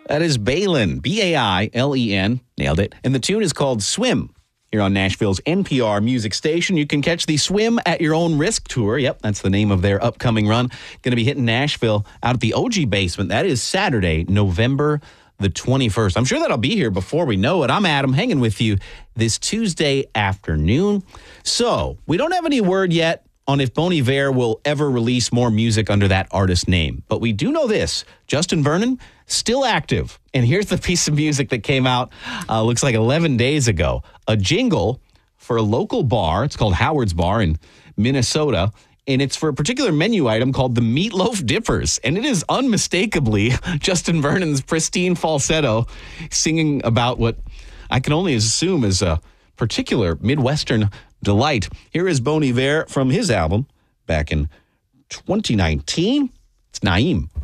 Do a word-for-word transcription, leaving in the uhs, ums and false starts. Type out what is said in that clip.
That is Bailyn, B A I L E N. Nailed it. And the tune is called Swim. Here on Nashville's N P R music station, you can catch the Swim at Your Own Risk tour. Yep, that's the name of their upcoming run. Going to be hitting Nashville out at the O G Basement. That is Saturday, November the twenty-first. I'm sure that I'll be here before we know it. I'm Adam, hanging with you this Tuesday afternoon. So, we don't have any word yet on if Bon Iver will ever release more music under that artist name. But we do know this. Justin Vernon, still active. And here's the piece of music that came out, uh, looks like eleven days ago. A jingle for a local bar. It's called Howard's Bar in Minnesota. And it's for a particular menu item called the Meatloaf Dippers. And it is unmistakably Justin Vernon's pristine falsetto singing about what I can only assume is a particular Midwestern delight. Here is Bon Iver from his album back in twenty nineteen. It's Naim.